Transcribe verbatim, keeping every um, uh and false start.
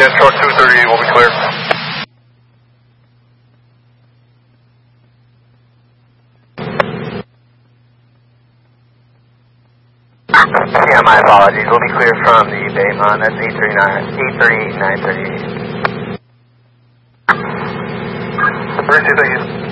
again, truck two thirty-eight will be clear. Yeah, my apologies. We'll be clear from the Baymont. That's eight thirty-eight, nine thirty-eight. Mercy, thank you.